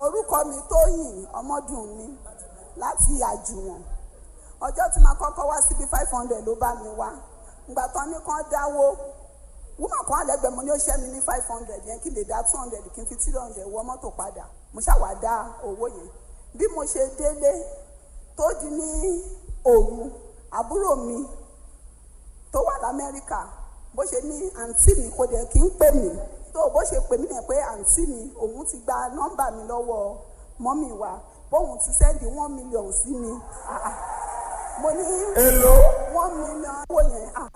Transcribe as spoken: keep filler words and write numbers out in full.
orúkọ mi Tóyìn Ọmọdúnmi láti Àjùwọ̀n. Ọjọ́ tí màá kọ́kọ́ wá síbi five hundred ló bá mi wá. Ìgbà tán ní kán dáwó. Woman kan àlẹ́gbẹ̀ẹ́ mo ní ó ṣẹ́ mi ní five hundred yẹn kí n lè dá two hundred kí n fi three hundred wọ mọ́tò padà. Mo ṣàwá dá owó yẹn. Bí mo ṣe délé tó di ní òru, àbúrò mi tó wà l'Amẹ́ríkà bó ṣe ní àǹtí mi kò dẹ̀ kí ń pè mí. Tó bó ṣe pè mí nìyẹn pé àǹtí mi òun ti gba nọ́mbà mi lọ́wọ́ mọ́mì wa bóun ti sẹ́ndì one million sí mi. Mo ní èlò one million owó yẹn.